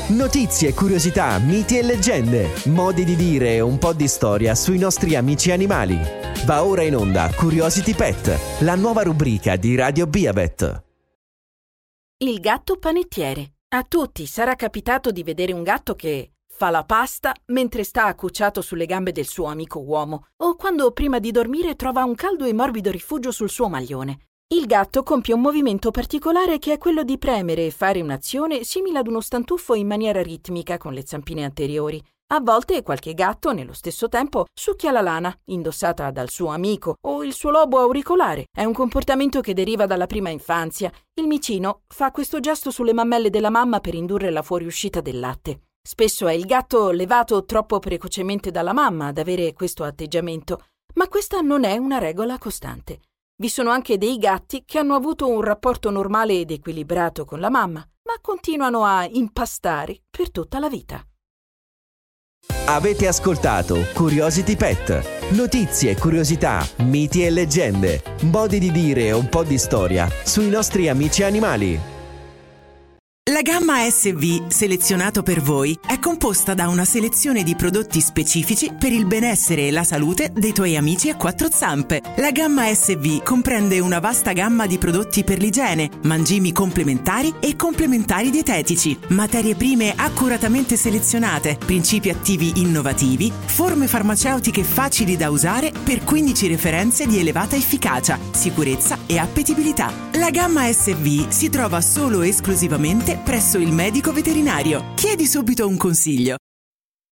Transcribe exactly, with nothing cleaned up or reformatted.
Notizie, curiosità, miti e leggende, modi di dire e un po' di storia sui nostri amici animali. Va ora in onda Curiosity Pet, la nuova rubrica di Radio Biabet. Il gatto panettiere. A tutti sarà capitato di vedere un gatto che fa la pasta mentre sta accucciato sulle gambe del suo amico uomo, o quando prima di dormire trova un caldo e morbido rifugio sul suo maglione. Il gatto compie un movimento particolare che è quello di premere e fare un'azione simile ad uno stantuffo in maniera ritmica con le zampine anteriori. A volte qualche gatto, nello stesso tempo, succhia la lana, indossata dal suo amico, o il suo lobo auricolare. È un comportamento che deriva dalla prima infanzia. Il micino fa questo gesto sulle mammelle della mamma per indurre la fuoriuscita del latte. Spesso è il gatto levato troppo precocemente dalla mamma ad avere questo atteggiamento, ma questa non è una regola costante. Vi sono anche dei gatti che hanno avuto un rapporto normale ed equilibrato con la mamma, ma continuano a impastare per tutta la vita. Avete ascoltato Curiosity Pet. Notizie, curiosità, miti e leggende, modi di dire e un po' di storia sui nostri amici animali. La gamma S V, selezionato per voi, è composta da una selezione di prodotti specifici per il benessere e la salute dei tuoi amici a quattro zampe. La gamma S V comprende una vasta gamma di prodotti per l'igiene, mangimi complementari e complementari dietetici, materie prime accuratamente selezionate, principi attivi innovativi, forme farmaceutiche facili da usare per quindici referenze di elevata efficacia, sicurezza e appetibilità. La gamma S V si trova solo e esclusivamente presso il medico veterinario. Chiedi subito un consiglio.